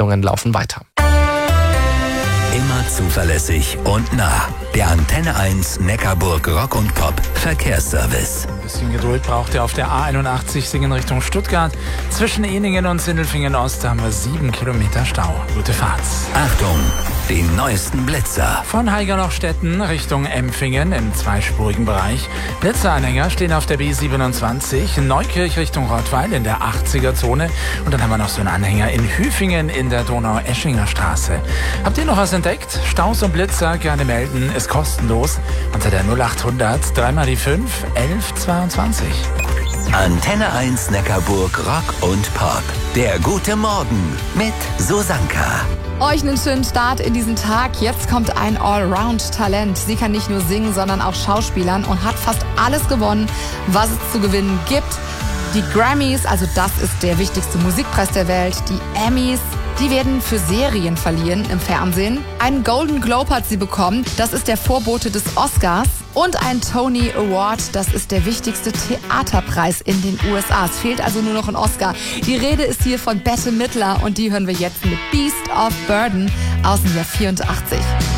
Ermittlungen laufen weiter. Immer zuverlässig und nah. Der Antenne 1 Neckarburg Rock und Pop Verkehrsservice. Ein bisschen Geduld braucht ihr auf der A81 Singen Richtung Stuttgart. Zwischen Eningen und Sindelfingen Ost haben wir 7 Kilometer Stau. Gute Fahrt. Achtung, die neuesten Blitzer. Von Haigerlochstetten Richtung Empfingen im zweispurigen Bereich. Blitzeranhänger stehen auf der B27, Neukirch Richtung Rottweil in der 80er-Zone. Und dann haben wir noch so einen Anhänger in Hüfingen in der Donau-Eschinger Straße. Habt ihr noch was entdeckt? Staus und Blitzer gerne melden, ist kostenlos. Unter der 0800 3 die 5 1122. Antenne 1 Neckarburg Rock und Pop. Der gute Morgen mit Susanka. Euch einen schönen Start in diesen Tag. Jetzt kommt ein Allround-Talent. Sie kann nicht nur singen, sondern auch schauspielern und hat fast alles gewonnen, was es zu gewinnen gibt. Die Grammys, also das ist der wichtigste Musikpreis der Welt. Die Emmys, die werden für Serien verliehen im Fernsehen. Einen Golden Globe hat sie bekommen. Das ist der Vorbote des Oscars. Und ein Tony Award, das ist der wichtigste Theaterpreis in den USA. Es fehlt also nur noch ein Oscar. Die Rede ist hier von Bette Midler und die hören wir jetzt mit Beast of Burden aus dem Jahr 84.